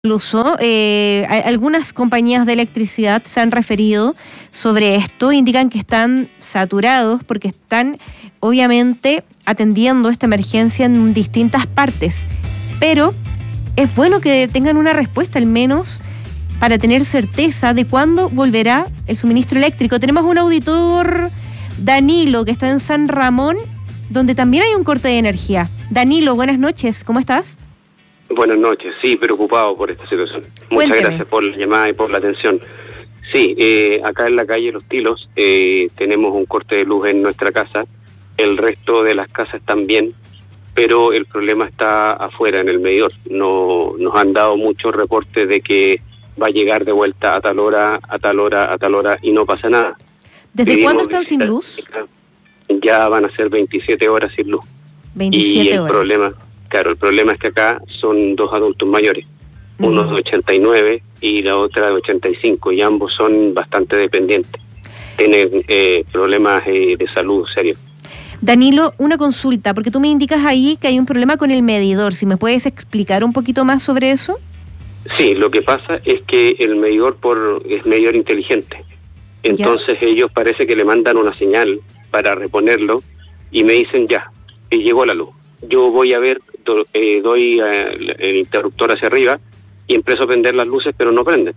Incluso algunas compañías de electricidad se han referido sobre esto, indican que están saturados porque están obviamente atendiendo esta emergencia en distintas partes, pero es bueno que tengan una respuesta al menos para tener certeza de cuándo volverá el suministro eléctrico. Tenemos un auditor, Danilo, que está en San Ramón, donde también hay un corte de energía. Danilo, buenas noches, ¿cómo estás? Buenas noches, sí, preocupado por esta situación. Muchas gracias por la llamada y por la atención. Sí, acá en la calle Los Tilos tenemos un corte de luz en nuestra casa, el resto de las casas también, pero el problema está afuera, en el medidor. No, nos han dado muchos reportes de que va a llegar de vuelta a tal hora, a tal hora, a tal hora, y no pasa nada. ¿Desde cuándo están sin luz? Ya van a ser 27 horas sin luz. 27 horas. Claro, el problema es que acá son dos adultos mayores, uno de 89 y la otra de 85, y ambos son bastante dependientes. Tienen problemas de salud serios. Danilo, una consulta, porque tú me indicas ahí que hay un problema con el medidor. ¿Si me puedes explicar un poquito más sobre eso? Sí, lo que pasa es que el medidor es medidor inteligente. Entonces ellos parece que le mandan una señal para reponerlo y me dicen ya, llegó la luz. Yo voy a ver, doy el interruptor hacia arriba y empiezo a prender las luces, pero no prenden.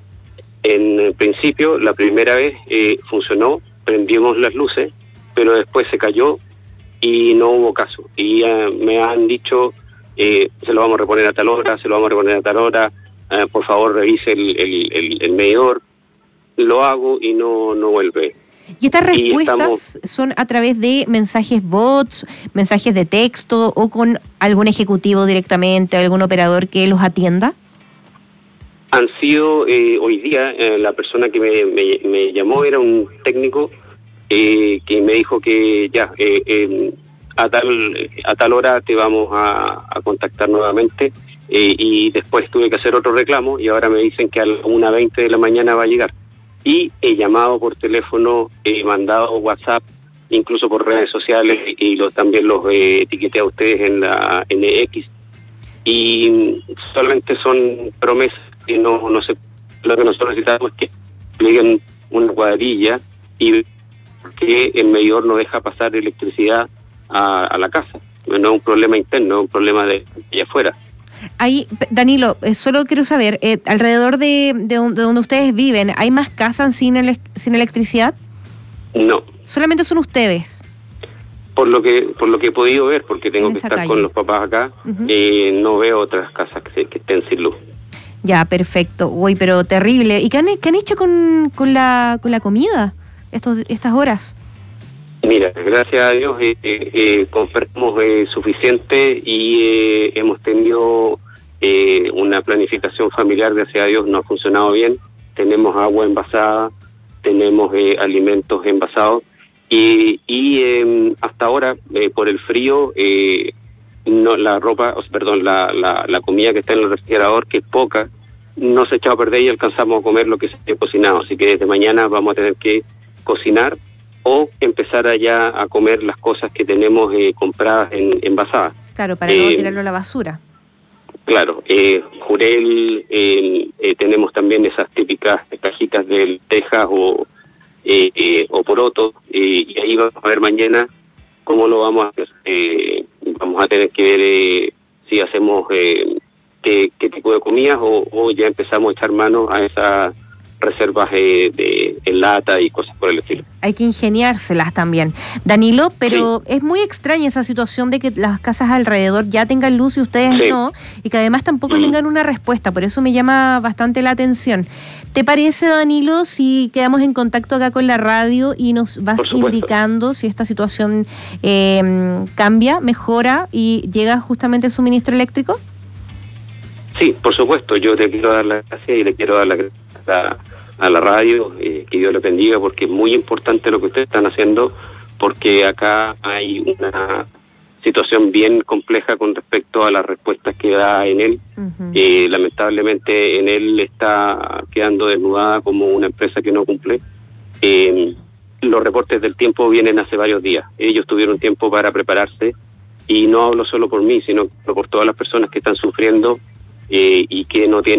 En principio, la primera vez funcionó, prendimos las luces, pero después se cayó y no hubo caso. Y me han dicho, se lo vamos a reponer a tal hora, se lo vamos a reponer a tal hora, por favor revise el medidor. Lo hago y no vuelve. ¿Y estas respuestas son a través de mensajes bots, mensajes de texto o con algún ejecutivo directamente, algún operador que los atienda? Han sido, hoy día, la persona que me llamó era un técnico que me dijo que ya, a tal hora te vamos a contactar nuevamente, y después tuve que hacer otro reclamo y ahora me dicen que a las 1:20 de la mañana va a llegar. Y he llamado por teléfono, he mandado WhatsApp, incluso por redes sociales, y también los etiqueté a ustedes en la NX. Y solamente son promesas que no sé. Lo que nosotros necesitamos es que pleguen una cuadrilla y que el medidor no deja pasar electricidad a la casa. No es un problema interno, es un problema de allá afuera. Ahí, Danilo, solo quiero saber, alrededor de donde ustedes viven, ¿hay más casas sin electricidad? No. ¿Solamente son ustedes? Por lo que he podido ver, porque tengo que estar calle con los papás acá, no veo otras casas que estén sin luz. Ya, perfecto. Uy, pero terrible. ¿Y qué han hecho con la comida estas horas? Mira, gracias a Dios compramos suficiente y hemos tenido una planificación familiar, gracias a Dios no ha funcionado bien. Tenemos agua envasada, tenemos alimentos envasados y hasta ahora por el frío no la comida que está en el refrigerador, que es poca, no se ha echado a perder y alcanzamos a comer lo que se ha cocinado, así que desde mañana vamos a tener que cocinar o empezar allá a comer las cosas que tenemos compradas envasadas. Claro, para no tirarlo a la basura. Claro, jurel, tenemos también esas típicas cajitas de lentejas o porotos, y ahí vamos a ver mañana cómo lo vamos a hacer. Vamos a tener que ver si hacemos qué tipo de comidas o ya empezamos a echar mano a esas reservas en lata y cosas por el estilo. Hay que ingeniárselas también. Danilo, pero es muy extraña esa situación de que las casas alrededor ya tengan luz y ustedes no, y que además tampoco tengan una respuesta, por eso me llama bastante la atención. ¿Te parece, Danilo, si quedamos en contacto acá con la radio y nos vas indicando si esta situación cambia, mejora y llega justamente el suministro eléctrico? Sí, por supuesto, yo te quiero dar las gracias y le quiero dar las gracias a la radio, que Dios le bendiga, porque es muy importante lo que ustedes están haciendo, porque acá hay una situación bien compleja con respecto a las respuestas que da Enel. Lamentablemente Enel está quedando desnudada como una empresa que no cumple. Los reportes del tiempo vienen hace varios días. Ellos tuvieron tiempo para prepararse, y no hablo solo por mí, sino por todas las personas que están sufriendo y que no tiene